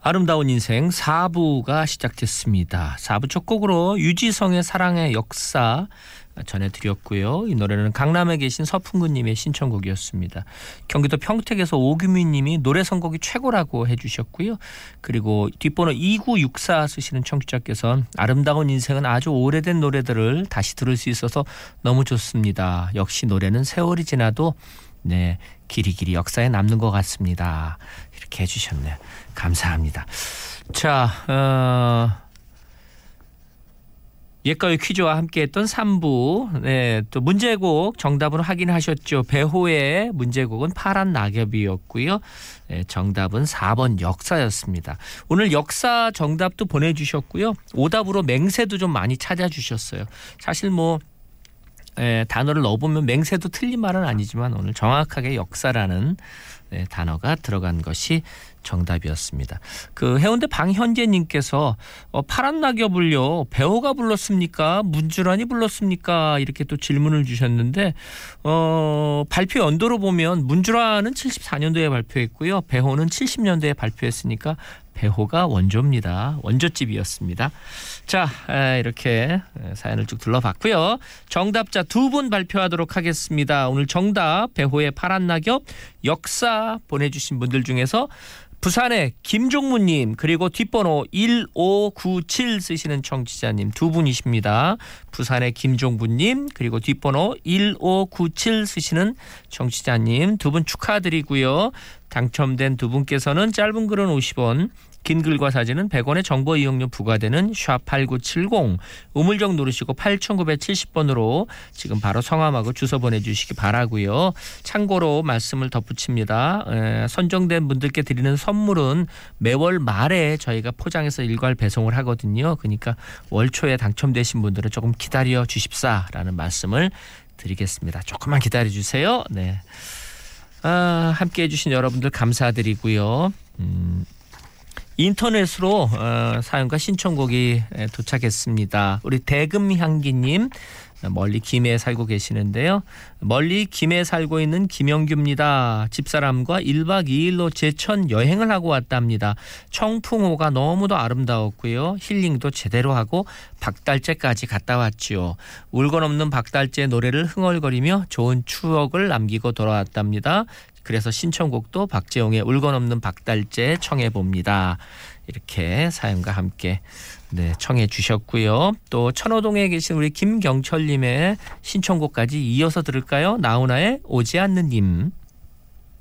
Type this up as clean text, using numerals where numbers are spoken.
아름다운 인생 4부가 시작됐습니다. 4부 첫 곡으로 유지성의 사랑의 역사 전해드렸고요. 이 노래는 강남에 계신 서풍구님의 신청곡이었습니다. 경기도 평택에서 오규민님이 노래 선곡이 최고라고 해주셨고요. 그리고 뒷번호 2964 쓰시는 청취자께서는 아름다운 인생은 아주 오래된 노래들을 다시 들을 수 있어서 너무 좋습니다. 역시 노래는 세월이 지나도 네, 길이길이 역사에 남는 것 같습니다. 이렇게 해주셨네요. 감사합니다. 자, 옛가요 퀴즈와 함께했던 3부. 네, 또 문제곡 정답은 확인하셨죠. 배호의 문제곡은 파란 낙엽이었고요. 네, 정답은 4번 역사였습니다. 오늘 역사 정답도 보내주셨고요. 오답으로 맹세도 좀 많이 찾아주셨어요. 사실 단어를 넣어보면 맹세도 틀린 말은 아니지만 오늘 정확하게 역사라는 단어가 들어간 것이 정답이었습니다. 그 해운대 방현재님께서 파란 낙엽을요 배호가 불렀습니까? 문주란이 불렀습니까? 이렇게 또 질문을 주셨는데 발표 연도로 보면 문주란은 74년도에 발표했고요. 배호는 70년도에 발표했으니까 배호가 원조입니다. 원조집이었습니다. 자, 이렇게 사연을 쭉 둘러봤고요. 정답자 2분 발표하도록 하겠습니다. 오늘 정답 배호의 파란 낙엽 역사 보내주신 분들 중에서 부산의 김종무님 그리고 뒷번호 1597 쓰시는 청취자님 두 분이십니다. 부산의 김종무님 그리고 뒷번호 1597 쓰시는 청취자님 두 분 축하드리고요. 당첨된 두 분께서는 짧은 글은 50원 긴 글과 사진은 100원의 정보 이용료 부과되는 샵8970 우물정 누르시고 8970번으로 지금 바로 성함하고 주소 보내주시기 바라고요. 참고로 말씀을 덧붙입니다. 선정된 분들께 드리는 선물은 매월 말에 저희가 포장해서 일괄 배송을 하거든요. 그러니까 월 초에 당첨되신 분들은 조금 기다려 주십사라는 말씀을 드리겠습니다. 조금만 기다려 주세요. 네. 함께해 주신 여러분들 감사드리고요. 인터넷으로 사연과 신청곡이 도착했습니다. 우리 대금향기님 멀리 김해에 살고 계시는데요. 멀리 김해에 살고 있는 김영규입니다. 집사람과 1박 2일로 제천 여행을 하고 왔답니다. 청풍호가 너무도 아름다웠고요. 힐링도 제대로 하고 박달재까지 갔다 왔지요. 울건 없는 박달재 노래를 흥얼거리며 좋은 추억을 남기고 돌아왔답니다. 그래서 신청곡도 박재홍의 울건 없는 박달재 청해봅니다. 이렇게 사연과 함께 청해 주셨고요. 또 천호동에 계신 우리 김경철님의 신청곡까지 이어서 들을까요? 나훈아의 오지 않는 님.